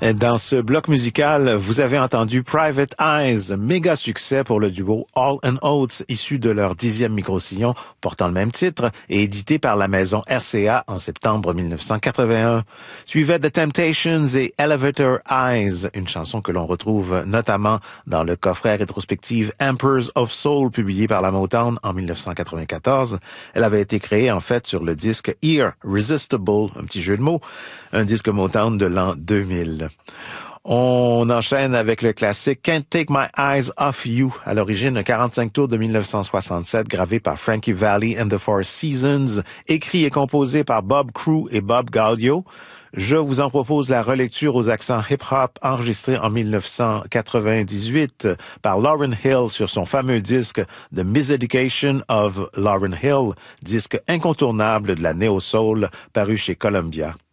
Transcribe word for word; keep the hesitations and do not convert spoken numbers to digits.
Dans ce bloc musical, vous avez entendu Private Eyes, méga succès pour le duo Hall and Oates, issu de leur dixième micro-sillon portant le même titre et édité par la maison R C A en septembre mille neuf cent quatre-vingt-un. Suivait The Temptations et Elevator Eyes, une chanson que l'on retrouve notamment dans le coffret rétrospective Emperors of Soul publié par la Motown en mille neuf cent quatre-vingt-quatorze. Elle avait été créée en fait sur le disque Irresistible, un petit jeu de mots, un disque Motown de l'an deux mille. On enchaîne avec le classique Can't Take My Eyes Off You, à l'origine un quarante-cinq tours de mille neuf cent soixante-sept, gravé par Frankie Valli and the Four Seasons, écrit et composé par Bob Crew et Bob Gaudio. Je vous en propose la relecture aux accents hip-hop enregistrée en mille neuf cent quatre-vingt-dix-huit par Lauryn Hill sur son fameux disque The Miseducation of Lauryn Hill, disque incontournable de la néo-soul paru chez Columbia.